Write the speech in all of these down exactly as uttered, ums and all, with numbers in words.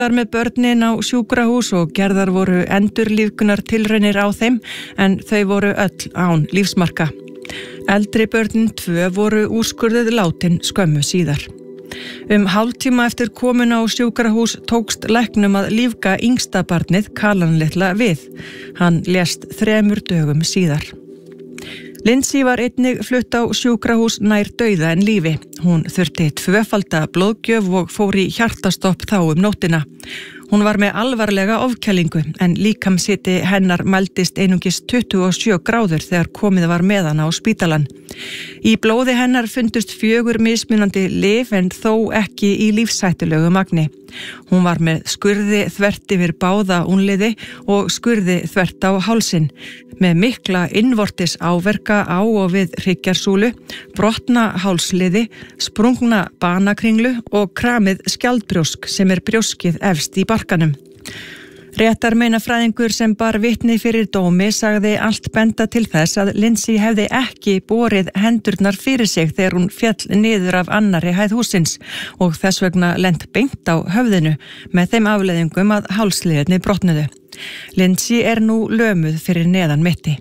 Þar með börnin á sjúkrahús og gerðar voru endurlífgunar tilraunir á þeim en þau voru öll án lífsmarka. Eldri börnin tvö voru úrskurðuð látin skömmu síðar. Um hálftíma eftir komin á sjúkrahús tókst læknum að lífga yngsta barnið Kalan litla við. Hann lést þremur dögum síðar. Lindsay var einnig flutt á sjúkrahús nær dauða en lífi. Hún þurfti tvöfalda blóðgjöf og fór í hjartastopp þá um nóttina. Hún var með alvarlega ofkælingu en líkamshiti hennar mældist einungis tuttugu og sjö gráður þegar komið var með hana á spítalan. Í blóði hennar fundust fjögur mismunandi lyf en þó ekki í lífshættulegu magni. Hún var með skurði þvert yfir báða únliði og skurði þvert á hálsinn, með mikla innvortis áverka á og við hryggjarsúlu, brotna hálsliði, sprungna banakringlu og kramið skjaldbrjósk sem er brjóskið efst í barkanum. Réttarmeinafræðingur sem bar vitni fyrir dómi sagði allt benda til þess að Lindsay hefði ekki borið hendurnar fyrir sig þegar hún féll niður af annarri hæð hússins og þess vegna lent beint á höfðinu með þeim afleiðingum að hálsliðirnir brotnuðu. Lindsay er nú lömuð fyrir neðan mitti.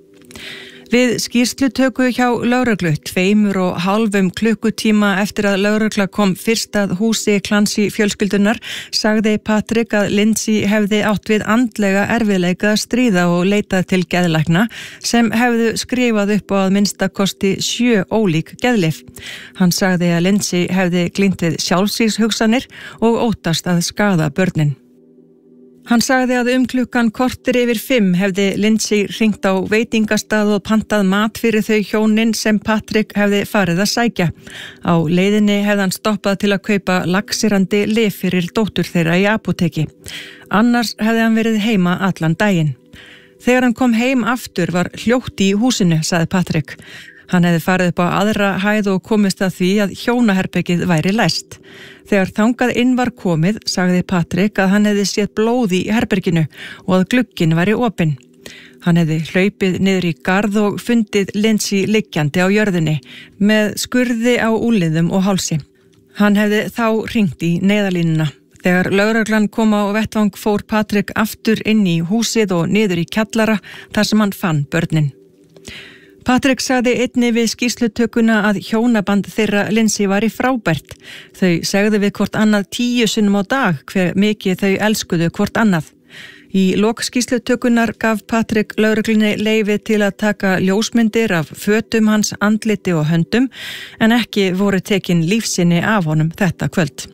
Við skýrslutöku hjá lögreglu tveimur og hálfum klukkutíma eftir að lögregla kom fyrst að húsi Clancy fjölskyldunar sagði Patrick að Lindsay hefði átt við andlega erfiðleika að stríða og leitað til geðlækna sem hefðu skrifað upp á að minnsta kosti sjö ólík geðlyf. Hann sagði að Lindsay hefði glímt við sjálfsvígshugsanir og óttast að skaða börnin. Hann sagði að um klukkan korter yfir fimm hefði Lindsay hringt á veitingastað og pantað mat fyrir þau hjónin sem Patrick hefði farið að sækja. Á leiðinni hefði hann stoppað til að kaupa laxerandi lyf fyrir dóttur þeirra í apóteki. Annars hefði hann verið heima allan daginn. Þegar hann kom heim aftur var hljótt í húsinu, sagði Patrick. Hann hefði farið upp á aðra hæð og komist að því að hjónaherbergið væri læst. Þegar þangað inn var komið, sagði Patrick að hann hefði séð blóð í herberginu og að glugginn væri opinn. Hann hefði hlaupið niður í garð og fundið Lindsay liggjandi á jörðinni með skurði á úlnliðum og hálsi. Hann hefði þá hringt í neyðarlínuna. Þegar lögreglan kom á vettvang fór Patrick aftur inn í húsið og niður í kjallara þar sem hann fann börnin. Patrick sagði einnig við skýrslutökuna að hjónaband þeirra Lindsay var í frábært. Þau segðu við hvort annað tíu sinnum á dag hver mikið þau elskuðu hvort annað. Í lok skýrslutökunar gaf Patrick lögreglunni leyfi til að taka ljósmyndir af fötum hans, andliti og höndum en ekki voru tekin lífsýni af honum þetta kvöld.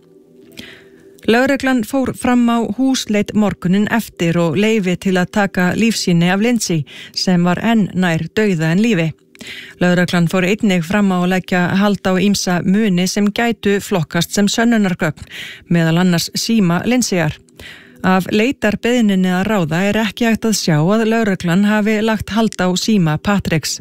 Lögreglan fór fram á húsleit morgunin eftir og leyfi til að taka lífsýni af Lindsay sem var enn nær dauða en lífi. Lögreglan fór einnig fram á að leggja hald á ýmsa muni sem gætu flokkast sem sönnunargögn, meðal annars síma Lindsayar. Af leitarbeiðninni að ráða er ekki hægt að sjá að lögreglan hafi lagt hald á síma Patricks.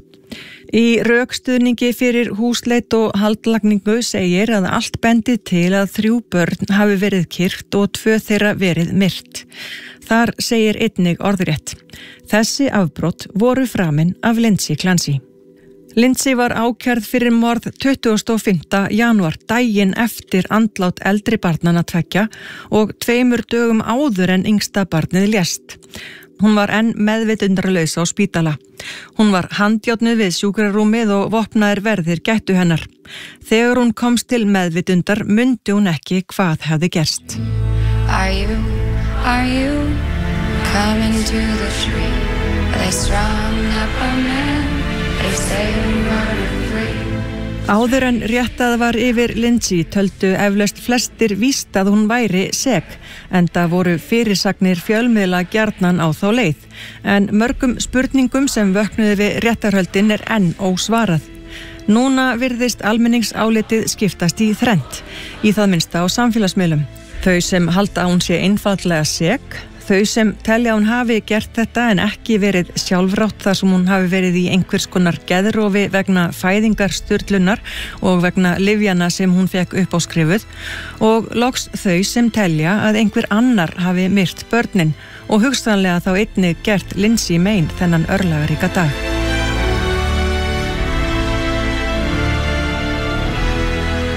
Í rökstuðningi fyrir húsleit og haldlagningu segir að allt bendi til að þrjú börn hafi verið kyrt og tvö þeirra verið myrt. Þar segir einnig orðrétt: Þessi afbrot voru framin af Lindsay Clancy. Lindsay var ákærð fyrir morð tuttugasta og fimmta janúar, daginn eftir andlát eldri barnanna tveggja og tveimur dögum áður en yngsta barnið lést. Hún var enn meðvitundarlaus á spítala. Hún var handjárnuð við sjúkrarúmið og vopnaðir verðir gættu hennar. Þegar hún komst til meðvitundar mundi hún ekki hvað hefði gerst. Are you, are you coming to the tree? They strung up a man, they say I'm running free. Áður en réttað var yfir Lindsay töldu eflaust flestir víst að hún væri sek, enda voru fyrirsagnir fjölmiðla gjarnan á þá leið, en mörgum spurningum sem vöknuðu við réttarhöldin er enn ósvarað. Núna virðist almenningsálitið skiptast í þrennt, í það minnsta á samfélagsmiðlum. Þau sem halda að hún sé einfaldlega sek, þau sem telja að hún hafi gert þetta en ekki verið sjálfrátt þar sem hún hafi verið í einhvers konar geðrofi vegna fæðingarsturlunar og vegna lyfjana sem hún fekk uppáskrifuð, og loks þau sem telja að einhver annar hafi myrt börnin og hugsanlega þá einnig gert Lindsay mein þennan örlagaríka dag.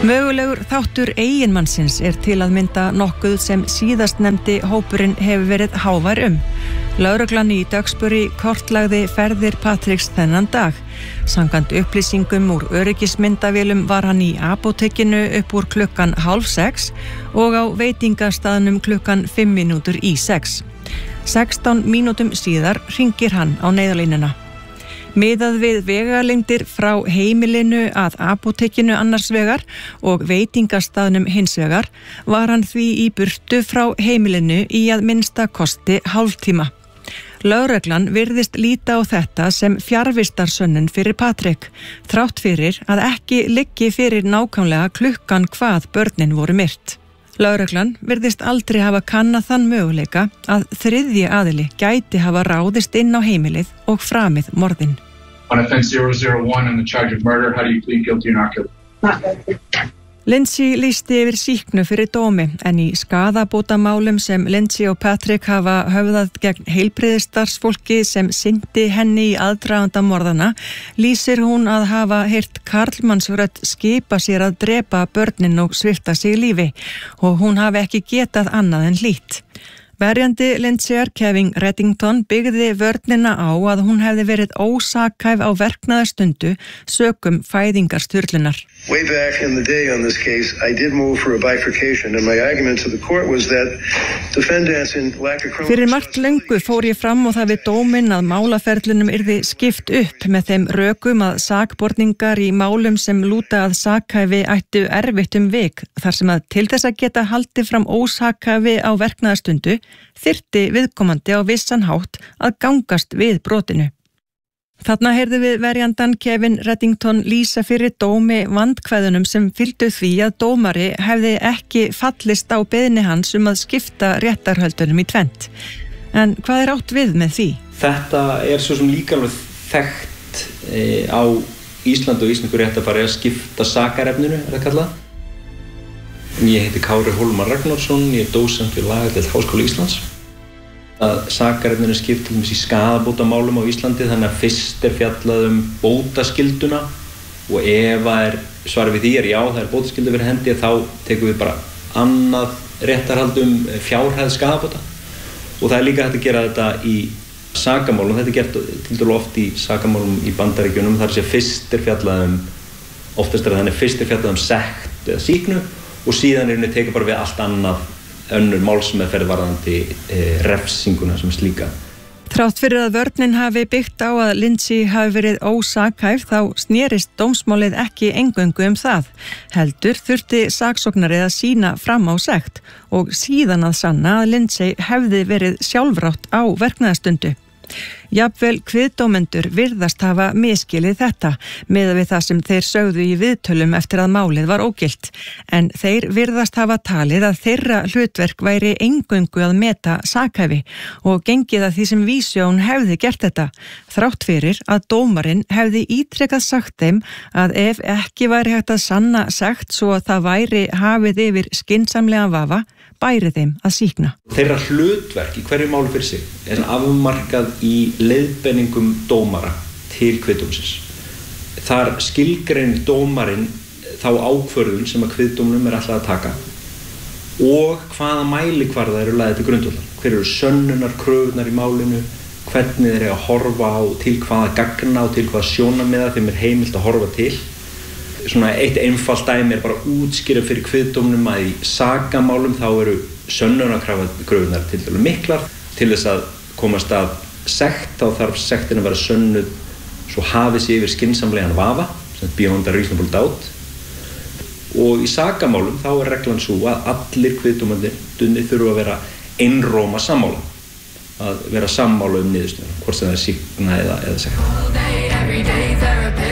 Mögulegur þáttur eiginmannsins er til að mynda nokkuð sem síðast nefndi hópurinn hefur verið hávær um. Lögreglan í Duxbury kortlagði ferðir Patricks þennan dag. Samkvæmt upplýsingum úr öryggismyndavélum var hann í apótekinu upp úr klukkan hálf sex og á veitingastaðnum klukkan fimm mínútur í sex. sextán mínútum síðar hringir hann á neyðarlínuna. Miðað við vegalengdir frá heimilinu að apótekinu annars vegar og veitingastaðnum hins vegar var hann því í burtu frá heimilinu í að minnsta kosti hálftíma. Lögreglan virðist líta á þetta sem fjarvistarsönnun fyrir Patrick, þrátt fyrir að ekki liggi fyrir nákvæmlega klukkan hvað börnin voru myrt. Lögreglan virðist aldrei hafa kannað þann möguleika að þriðji aðili gæti hafa ráðist inn á heimilið og framið morðin. On offense zero zero one on the charge of murder, how do you plead guilty or not guilty? Not guilty. Lindsay lýsti yfir sýknu fyrir dómi en í skaðabótamálum sem Lindsay og Patrick hafa höfðað gegn heilbrigðisstarfsfólki sem sinnti henni í aðdraganda morðana lýsir hún að hafa heyrt karlmannsrödd skipa sér að drepa börnin og svipta sig lífi og hún hafi ekki getað annað en hlýtt. Verjandi Lindsayar, Kevin Reddington, byggði vörnina á að hún hefði verið ósakhæf á verknaðarstundu sökum fæðingarsturlunar. Way back in the day on this case, I did move for a bifurcation and my argument to the court was that defendants in lack of criminal... Fyrir margt löngu fór ég fram og það við dóminn að málaferlunum yrði skipt upp með þeim rökum að sakborningar í málum sem lúta að sakhæfi ættu erfitt um vik þar sem að til þess að geta haldið fram ósakhæfi á verknaðarstundu þyrfti viðkomandi á vissan hátt að gangast við brotinu. Þarna heyrðu við verjandan Kevin Reddington lýsa fyrir dómi vandkvæðunum sem fylgdu því að dómari hefði ekki fallist á beiðni hans um að skipta réttarhöldunum í tvennt. En hvað er átt við með því? Þetta er svo sem líka alveg þekkt e, á Íslandi og íslensku réttarfari að skipta sakarefninu, er það kallað. Ég heiti Kári Hólmar Ragnarsson, ég er dósent við lagadeild Háskóla Íslands. Að sakarefninu er skipt til dæmis í skaðabótamálum á Íslandi, þannig að fyrst er fjallað um bótaskylduna og ef er svarið við því er já, það er bótaskyldu fyrir hendi, þá tekum við bara annað réttarhald um fjárhæð skaðabóta og það er líka hægt að gera þetta í sakamálum, þetta er gert til dæmis oft í sakamálum í Bandaríkjunum, þar sem fyrst er fjallað um, oftast er þannig fyrst er fjallað um sekt eða sýknu og síðan er henni tekið bara við allt annað önnur málsmeðferð varðandi e, refsinguna sem slíka. Þrátt fyrir að vörnin hafi byggt á að Lindsay hafi verið ósakhæf þá snerist dómsmálið ekki eingöngu um það. Heldur þurfti saksóknarið að sýna fram á sekt og síðan að sanna að Lindsay hefði verið sjálfrátt á verknaðarstundu. Jafnvel kviðdómendur virðast hafa misskilið þetta miðað við það sem þeir sögðu í viðtölum eftir að málið var ógilt. En þeir virðast hafa talið að þeirra hlutverk væri eingöngu að meta sakhæfi og gengið að því sem vísjón hefði gert þetta. Þrátt fyrir að dómarinn hefði ítrekað sagt þeim að ef ekki væri hægt að sanna sekt svo að það væri hafið yfir skynsamlega vafa, bæri þeim að sýkna. Þeirra hlutverk í hverju máli fyrir sig er afmarkað í leiðbeiningum dómara til kviðdómsins. Þar skilgreinir dómarinn þá ákvörðun sem að kviðdómnum er alltaf að taka og hvaða mælikvarða eru lagðir til grundvallar. Hver eru sönnunar kröfurnar í málinu, hvernig þeir eru að horfa á til hvaða gagna og til hvaða sjónarmiða þeim er heimilt að horfa til. Svona eitt einfalt dæmi er bara útskýra fyrir kviðdómnum að í sakamálum þá eru sönnunarkröfurnar til dælu miklar. Til þess að komast að sekt þá þarf sektin að vera sönnuð svo hafið sig yfir skynsamlegan vafa, sem beyond a reasonable doubt. Og í sakamálum þá er reglan svo að allir kviðdómendur þurfa að vera einróma sammála. Að vera sammála um niðurstöðuna, hvort sem það er sýkna eða, eða sekt.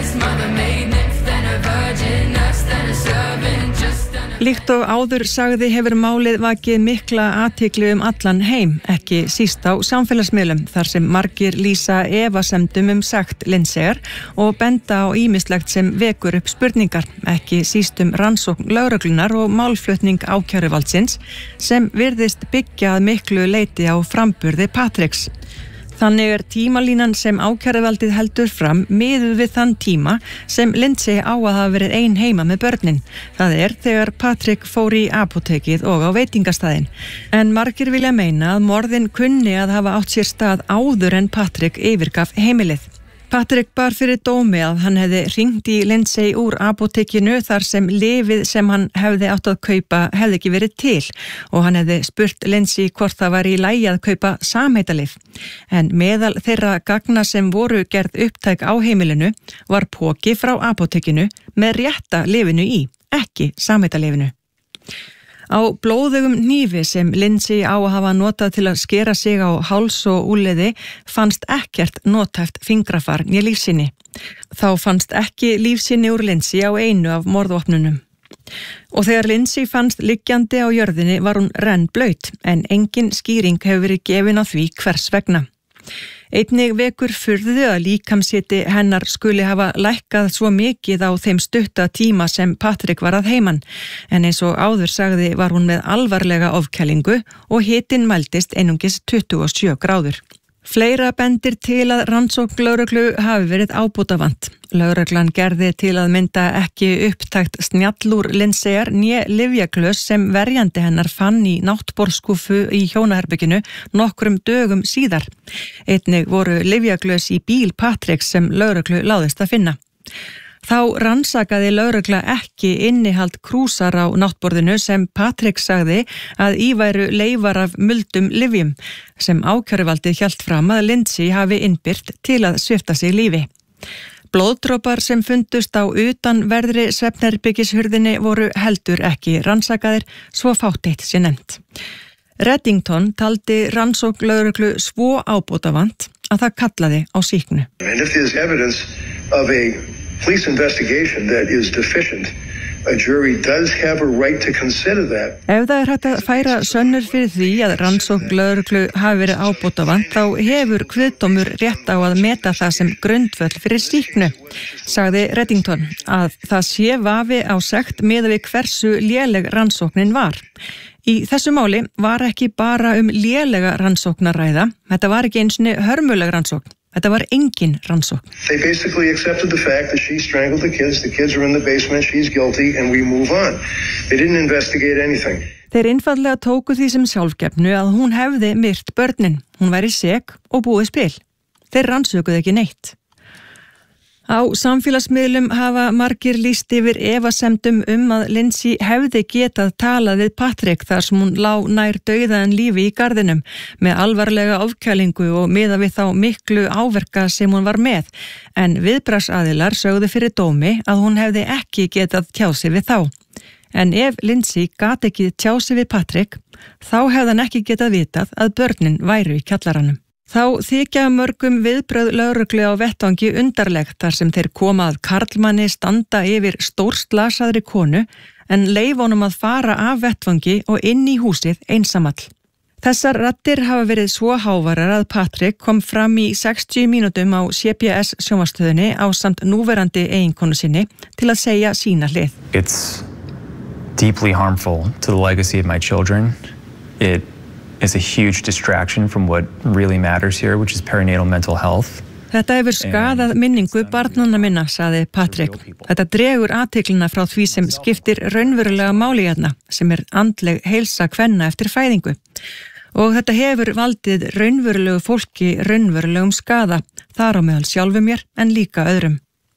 Líkt og áður sagði hefur málið vakið mikla athygli um allan heim, ekki síst á samfélagsmiðlum þar sem margir lýsa efasemdum um sekt Lindsayar og benda á ýmislegt sem vekur upp spurningar, ekki síst um rannsókn lögreglunar og málflutning ákæruvaldsins sem virðist byggja að miklu leyti á framburði Patricks. Þannig er tímalínan sem ákæruvaldið heldur fram miðuð við þann tíma sem Lindsay á að hafa verið ein heima með börnin. Það er þegar Patrick fór í apótekið og á veitingastæðin. En margir vilja meina að morðin kunni að hafa átt sér stað áður en Patrick yfirgaf heimilið. Patrick bar fyrir dómi að hann hefði hringt í Lindsay úr apótekinu þar sem lyfið sem hann hefði átt að kaupa hefði ekki verið til og hann hefði spurt Lindsay hvort það var í lagi að kaupa samheitalyf. En meðal þeirra gagna sem voru gerð upptæk á heimilinu var poki frá apótekinu með rétta lyfinu í, ekki samheitalyfinu. Á blóðugum hnífi sem Lindsay á að hafa notað til að skera sig á háls og úlliði fannst ekkert nothæft fingrafar né lífsýni. Þá fannst ekki lífsýni úr Lindsay á einu af morðvopnunum. Og þegar Lindsay fannst liggjandi á jörðinni var hún rennblaut en engin skýring hefur verið gefin á því hvers vegna. Einnig vekur furðu að líkamshiti hennar skuli hafa lækkað svo mikið á þeim stutta tíma sem Patrick var að heiman, en eins og áður sagði var hún með alvarlega ofkælingu og hitinn mældist einungis tuttugu og sjö gráður. Fleira bendir til að rannsókn lögreglu hafi verið ábótavant. Lögreglan gerði til að mynda ekki upptækt snjallúr Lindsayar né lyfjaglös sem verjandi hennar fann í náttborðskúffu í hjónaherberginu nokkrum dögum síðar. Einnig voru lyfjaglös í bíl Patrick sem lögreglu láðist að finna. Þá rannsakaði lögregla ekki innihald krúsar á náttborðinu sem Patrick sagði að í væru leifar af muldum lyfjum sem ákæruvaldið hélt fram að Lindsay hafi innbyrt til að svipta sig lífi. Blóðdropar sem fundust á utanverðri svefnherbergishurðinni voru heldur ekki rannsakaðir, svo fátt eitt sé nefnt. Reddington taldi rannsókn lögreglu svo ábótavant að það kallaði á sýknu. And if there's evidence of a police investigation that is deficient, a jury does have a right to consider that. Ef það er hægt að færa sönnur fyrir því að rannsókn lögreglu hafi verið ábótavant, þá hefur kviðdómur rétt á að meta það sem grundvöll fyrir sýknu, sagði Reddington, að það sé vafi á sekt miðað við hversu léleg rannsóknin var. Í þessu máli var ekki bara um lélega rannsóknaræða, þetta var ekki einu sinni hörmuleg rannsókn. Þetta var engin rannsókn. They basically accepted the fact that she strangled the kids, the kids are in the basement, she's guilty, and we move on. They didn't investigate anything. Þeir einfaldlega tóku því sem sjálfgefnu að hún hefði myrt börnin. Hún væri sek og búið spil. Þeir rannsökuðu ekki neitt. Á samfélagsmiðlum hafa margir lýst yfir efasemdum um að Lindsay hefði getað talað við Patrick þar sem hún lá nær dauðaðan lífi í garðinum með alvarlega ofkælingu og miðað við þá miklu áverka sem hún var með, en viðbragðsaðilar sögðu fyrir dómi að hún hefði ekki getað tjáð sig við þá. En ef Lindsay gat ekki tjáð sig við Patrick, þá hefði hann ekki getað vitað að börnin væru í kjallaranum. Þá þykja mörgum viðbrögð lögreglu á vettvangi undarlegt þar sem þeir koma að karlmanni standa yfir stórslasaðri konu en leyfa honum að fara af vettvangi og inn í húsið einsamall. Þessar raddir hafa verið svo hávarar að Patrick kom fram í sextíu mínútum á C B S sjónvarpsstöðinni ásamt núverandi eiginkonu sinni til að segja sína hlið. It's deeply harmful to the legacy of my children. It is a huge distraction from what really matters here, which is perinatal mental health. Þetta hefur skaðað minningu barnanna minna, sagði Patrick. Þetta dregur athyglina frá því sem skiptir raunverulega máli hérna, sem er andleg heilsa kvenna eftir fæðingu. Og þetta hefur valdið raunverulegu fólki raunverulegum skaða, þar á meðal sjálfum mér en líka öðrum.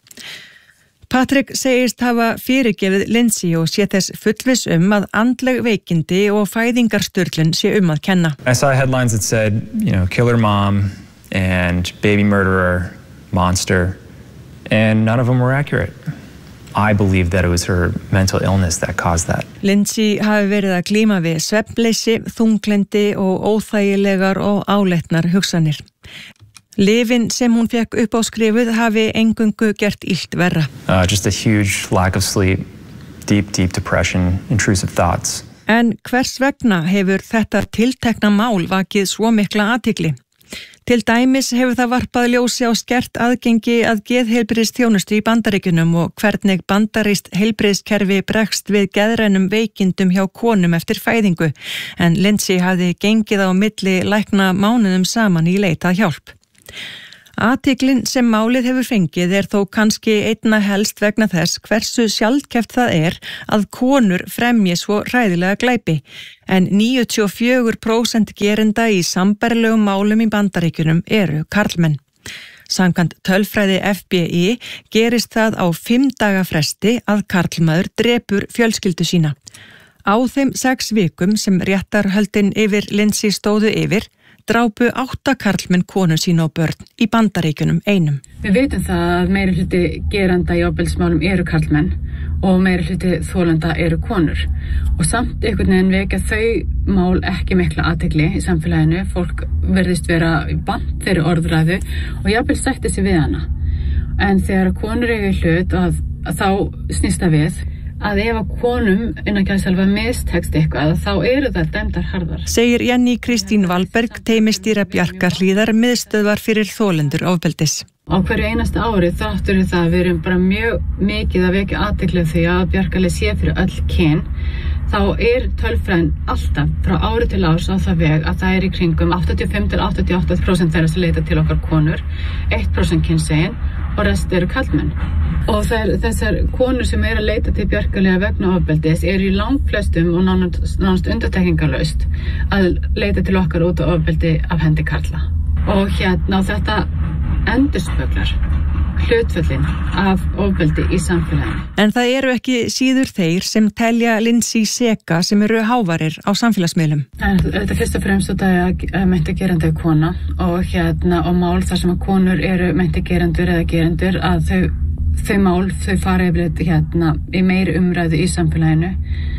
Patrick segist hafa fyrirgefið Lindsay og sé þess fullviss um að andleg veikindi og fæðingarsturlun sé um að kenna. I saw headlines that said, you know, killer mom and baby murderer, monster, and none of them were accurate. I believe that it was her mental illness that caused that. Lindsay hafi verið að glíma við svefnleysi, þunglyndi og óþægilegar og áleitnar hugsanir. Lyfin sem hún fekk upp á skrifuð hafi eingöngu gert illt verra. Uh, just a huge lack of sleep, deep, deep depression, intrusive thoughts. En hvers vegna hefur þetta tiltekna mál vakið svo mikla athygli? Til dæmis hefur það varpað ljósi á skert aðgengi að geðheilbrigðisþjónustu í Bandaríkjunum og hvernig bandarískt heilbrigðiskerfi bregst við geðrænum veikindum hjá konum eftir fæðingu, en Lindsay hafði gengið á milli lækna mánuðum saman í leit að hjálp. Athyglin sem málið hefur fengið er þó kannski einna helst vegna þess hversu sjaldgæft það er að konur fremji svo hræðilega glæpi, en níutíu og fjögur prósent gerenda í sambærilegum málum í Bandaríkjunum eru karlmenn. Samkvæmt tölfræði F B I gerist það á fimm daga fresti að karlmaður drepur fjölskyldu sína. Á þeim sex vikum sem réttarhöldin yfir Lindsay stóðu yfir, drápu átta karlmenn konu sína og börn í Bandaríkjunum einum. Við veitum það að meiri hluti geranda í ofbeldismálum eru karlmenn og meiri hluti þolenda eru konur. Og samt einhvern veginn vekja þau mál ekki mikla athygli í samfélaginu. Fólk verðist vera bant fyrir orðræðu og jafnvel sætti sig við hana. En þegar konur eiga í hlut að, að þá snýst það við að ef að konum innan gæsalva mistekst eitthvað þá eru það dæmdar harðar. Segir Jenny Kristín Valberg, teymistýra Bjarkarhlíðar, miðstöðvar fyrir þolendur ofbeldis. Á hverju einasta ári þáttur við það við erum bara mjög mikið að vekja athygli því að Bjarkarhlíð sé fyrir öll kyn. Þá er tölfræðin alltaf frá ári til árs á það veg að það er í kringum áttatíu og fimm til áttatíu og átta prósent þeirra sem leita til okkar konur, eitt prósent kynsegin og rest eru karlmenn. Og þær, þessar konur sem eru að leita til Bjarkarhlíðar vegna ofbeldis eru í langflestum og nánast, nánast undantekningarlaust að leita til okkar út á ofbeldi af hendi karla. Og hérna þetta endurspeglar hlutföllin af ofbeldi í samfélaginu. En það eru ekki síður þeir sem telja Lindsay seka sem eru hávarir á samfélagsmiðlum. Þetta fyrst og fremst út af að meinti gerandi er kona og hérna og mál þar sem að konur eru meinti gerendur eða gerendur að þau, þau mál þau fara yfir hérna í meiri umræðu í samfélaginu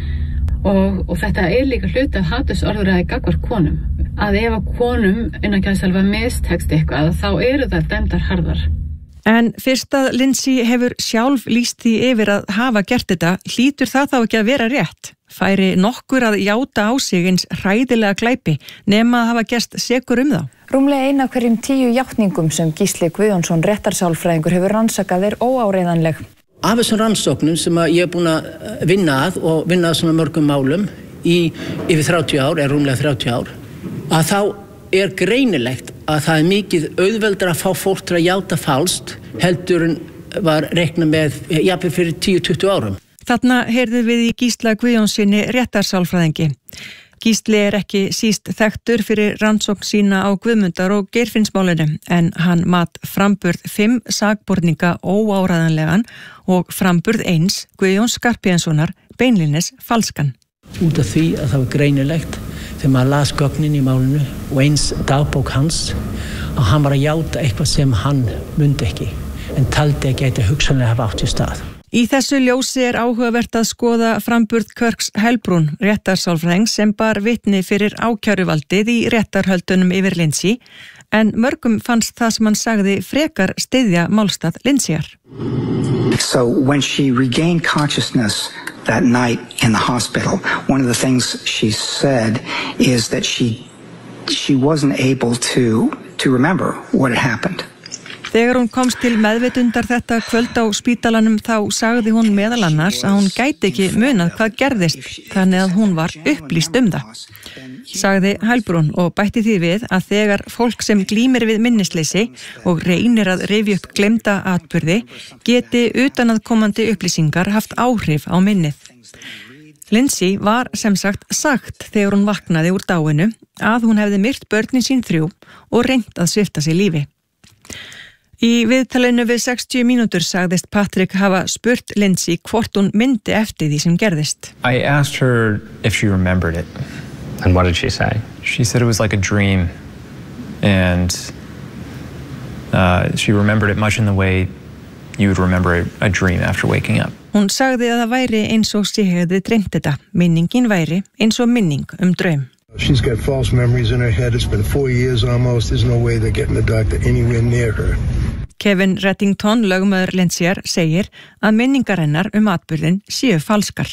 og, og þetta er líka hluti af hatursorðræði gagnvart konum. Að ef að konum innan gæsalva mistekst eitthvað þá eru það dæmdar harðar. En fyrst að Lindsay hefur sjálf lýst því yfir að hafa gert þetta, hlýtur það þá ekki að vera rétt? Færi nokkur að játa á sig eins hræðilega glæpi nema að hafa gerst sekur um þá? Rúmlega ein af hverjum tíu játningum sem Gísli Guðjónsson réttarsálfræðingur hefur rannsakað er óáreiðanleg. Af þessum rannsóknum sem ég er búin að vinna að og vinna að svona mörgum málum í yfir þrjátíu ár, er rúmlega þrjátíu ár, að þá er greinilegt að það er mikið auðveldar að fá fólk til að játa falskt heldur en var reiknað með jafnvel fyrir tíu til tuttugu árum. Þarna heyrðum við í Gísla Guðjónsssyni réttarsálfræðingi. Gísli er ekki síst þekktur fyrir rannsókn sína á Guðmundar- og Geirfinnsmálinu en hann mat framburð fimm sakborninga óáræðanlegan og framburð eins Guðjóns Skarphéðinssonar beinlínis falskan. Út af því að það var greinilegt þegar maður las gögnin í málinu og eins dagbók hans að hann var að játa eitthvað sem hann mundi ekki en taldi að gæti hugsanlega hafa átt í stað. Í þessu ljósi er áhugavert að skoða framburð Kirks Helbrún, réttarsálfræðings sem bar vitni fyrir ákæruvaldið í réttarhöldunum yfir Lindsay, en mörgum fannst það sem hann sagði frekar styðja málstað Lindsayar. So when she regained consciousness that night in the hospital, one of the things she said is that she she wasn't able to to remember what had happened. Þegar hún komst til meðvitundar þetta kvöld á spítalanum þá sagði hún meðal annars að hún gæti ekki munað hvað gerðist, þannig að hún var upplýst um það. Sagði Helbrún og bætti því við að þegar fólk sem glímir við minnisleysi og reynir að rifja upp gleymda atburði geti utanaðkomandi upplýsingar haft áhrif á minnið. Lindsay var sem sagt sagt þegar hún vaknaði úr dáinu að hún hefði myrt börnin sín þrjú og reynt að svipta sig lífi. Í viðtalinu við sextíu mínútur sagðist Patrick hafa spurt Lindsay hvort hún myndi eftir því sem gerðist. I asked her if she remembered it. And what did she say? She said it was like a dream, and uh, she remembered it much in the way you would remember a, a dream after waking up. Hún sagði að það væri eins og sé hefði dreymt þetta. Minningin væri eins og minning um draum. She's got false memories in her head. It's been four years almost. There's no way they're getting the doctor anywhere near her. Kevin Reddington, lögmaður Lindsayar, segir að minningar hennar um atburðin séu falskar.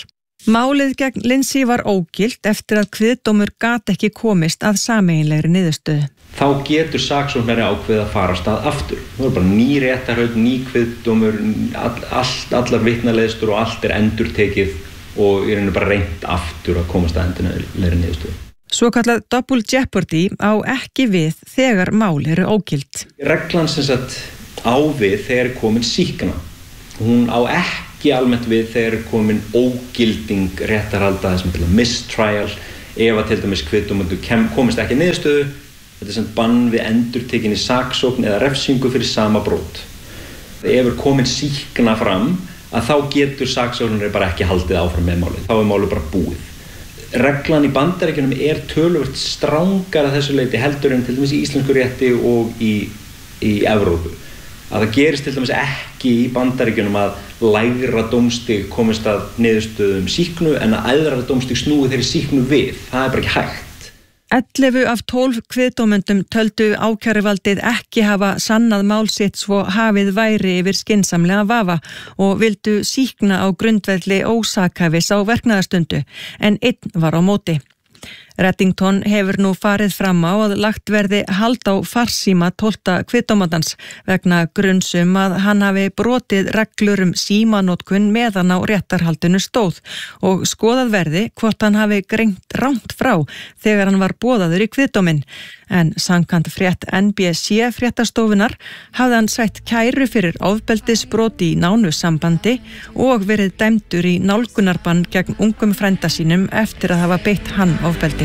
Málið gegn Lindsay var ógilt eftir að kviðdómur gat ekki komist að sameiginlegri niðurstöðu. Þá getur saksóknari ákveðið að fara á stað aftur. Það er bara ný réttarhöld, ný kviðdómur, all, all, allar vitnaleiðslur og allt er endurtekið og í rauninu bara reynt aftur að komast að endanlegri niðurstöðu. Svokallað double jeopardy á ekki við þegar mál eru ógilt. Reglan sem sagt á við þegar er komin sýkna. Hún á ekki almennt við þegar er komin ógilding réttarhalda, þessum til að mistrial, ef að til dæmis kviðdómendur komist ekki niðurstöðu. Þetta er sem bann við endurtekinni saksókn eða refsingu fyrir sama brot. Ef er komin sýkna fram, að þá getur saksóknari bara ekki haldið áfram með málið. Þá er málið bara búið. Reglan í Bandaríkjunum er töluvert strangara þessu leyti heldur en til dæmis í íslensku rétti og í, í Evrópu. Að það gerist til dæmis ekki í Bandaríkjunum að lægra dómstig komist að niðurstöðum sýknu en að æðra dómstig snúi þeirri sýknu við. Það er bara ekki hægt. ellefu af tólf kviðdómendum töldu ákæruvaldið ekki hafa sannað mál sitt svo hafið væri yfir skynsamlega vafa og vildu sýkna á grundvelli ósakhæfis á verknaðarstundu, en einn var á móti. Reddington hefur nú farið fram á að lagt verði hald á farsíma tólfta kviðdómandans vegna grunnsum að hann hafi brotið reglur um símanotkun meðan á réttarhaldinu stóð og skoðað verði hvort hann hafi greint rangt frá þegar hann var boðaður í kviðdóminn. En samkvæmt frétt N B C fréttastofunar hafði hann sætt kæru fyrir ofbeldisbrot í nánu sambandi og verið dæmdur í nálgunarbann gegn ungum frænda sínum eftir að hafa beitt hann ofbeldi.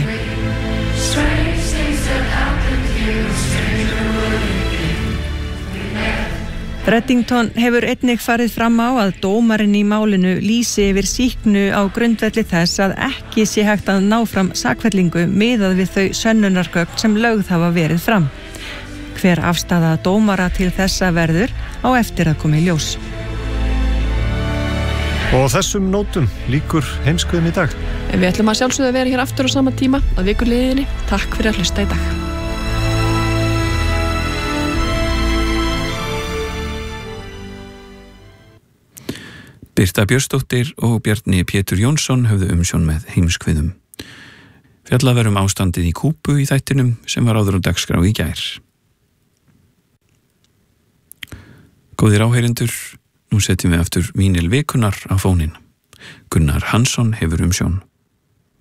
Reddington hefur einnig farið fram á að dómarinn í málinu lýsi yfir sýknu á grundvelli þess að ekki sé hægt að ná fram sakfellingu miðað við þau sönnunargögn sem lögð hafa verið fram. Hver afstaða dómara til þessa verður á eftir að koma í ljós. Og þessum nótum lýkur Heimskviðum í dag. Við ætlum að sjálfsögðu að vera hér aftur á sama tíma að viku liðinni. Takk fyrir að hlusta í dag. Birta Björnsdóttir og Bjarni Pétur Jónsson höfðu umsjón með Heimskviðum. Fjallað var um ástandið í Kúbu í þættinum sem var áður á dagskrá í gær. Góðir áheyrendur, nú setjum við aftur vínil vikunar á fóninn. Gunnar Hansson hefur umsjón.